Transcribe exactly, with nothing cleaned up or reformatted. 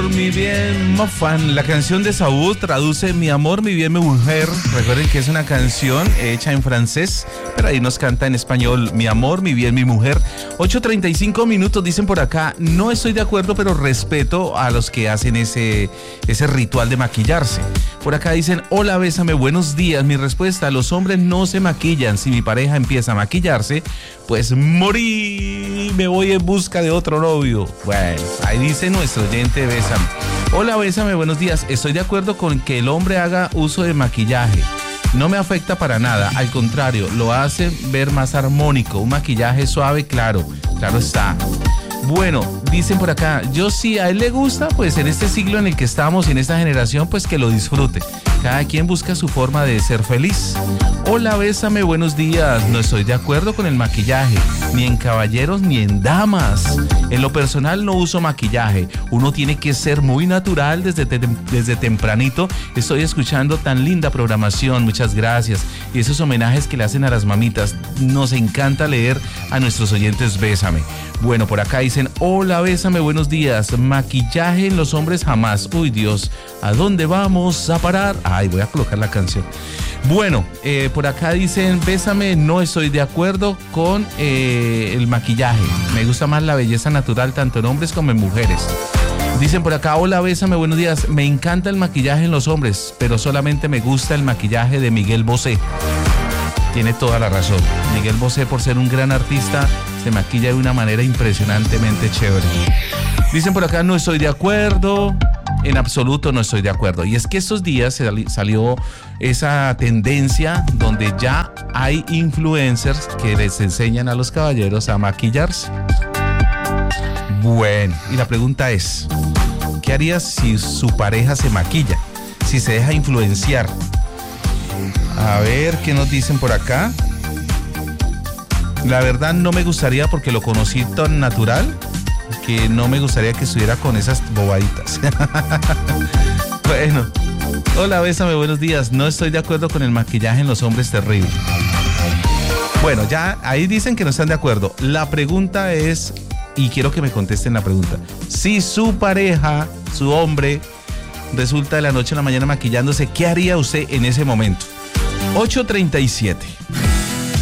mi bien, Mofan. La canción de Saúl traduce mi amor, mi bien, mi mujer. Recuerden que es una canción hecha en francés, pero ahí nos canta en español, mi amor, mi bien, mi mujer. ocho treinta y cinco minutos, dicen por acá, no estoy de acuerdo, pero respeto a los que hacen ese, ese ritual de maquillarse. Por acá dicen, hola, bésame, buenos días. Mi respuesta, los hombres no se maquillan. Si mi pareja empieza a maquillarse, pues morí, me voy en busca de otro novio. Bueno, ahí dice nuestro oyente, bésame. Hola, bésame, buenos días. Estoy de acuerdo con que el hombre haga uso de maquillaje. No me afecta para nada, al contrario, lo hace ver más armónico. Un maquillaje suave, claro, claro está. Bueno, dicen por acá, yo sí, a él le gusta, pues en este siglo en el que estamos, en esta generación, pues que lo disfrute. Cada quien busca su forma de ser feliz. Hola, bésame, buenos días. No estoy de acuerdo con el maquillaje, ni en caballeros ni en damas. En lo personal no uso maquillaje. Uno tiene que ser muy natural desde, te desde tempranito. Estoy escuchando tan linda programación, muchas gracias. Y esos homenajes que le hacen a las mamitas. Nos encanta leer a nuestros oyentes, bésame. Bueno, por acá dicen, hola, bésame, buenos días. Maquillaje en los hombres jamás. Uy, Dios, ¿a dónde vamos a parar? Ay, voy a colocar la canción. Bueno, eh, por acá dicen, bésame, no estoy de acuerdo con eh, el maquillaje. Me gusta más la belleza natural, tanto en hombres como en mujeres. Dicen por acá, hola, bésame, buenos días. Me encanta el maquillaje en los hombres, pero solamente me gusta el maquillaje de Miguel Bosé. Tiene toda la razón. Miguel Bosé, por ser un gran artista, se maquilla de una manera impresionantemente chévere. Dicen por acá, no estoy de acuerdo. En absoluto no estoy de acuerdo. Y es que estos días salió esa tendencia donde ya hay influencers que les enseñan a los caballeros a maquillarse. Bueno, y la pregunta es, ¿qué harías si su pareja se maquilla? Si se deja influenciar. A ver, ¿qué nos dicen por acá? La verdad no me gustaría porque lo conocí tan natural que no me gustaría que estuviera con esas bobaditas. Bueno, hola, bésame, buenos días. No estoy de acuerdo con el maquillaje en los hombres, terrible. Bueno, ya ahí dicen que no están de acuerdo. La pregunta es, y quiero que me contesten la pregunta, si su pareja, su hombre, resulta de la noche a la mañana maquillándose, ¿qué haría usted en ese momento? ocho treinta y siete.